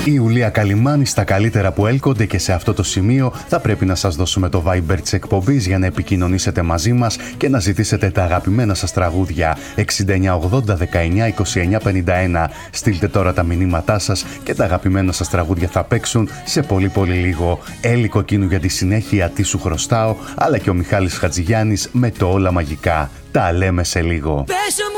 Η Ιουλία Καλιμάνη στα καλύτερα που έλκονται, και σε αυτό το σημείο θα πρέπει να σας δώσουμε το Viber της εκπομπής για να επικοινωνήσετε μαζί μας και να ζητήσετε τα αγαπημένα σας τραγούδια. 6980 19 29 51. Στείλτε τώρα τα μηνύματά σας και τα αγαπημένα σας τραγούδια θα παίξουν σε πολύ λίγο. Έλλη Κοκκίνου για τη συνέχεια, τι σου χρωστάω, αλλά και ο Μιχάλης Χατζηγιάννης με το Όλα Μαγικά. Τα λέμε σε λίγο.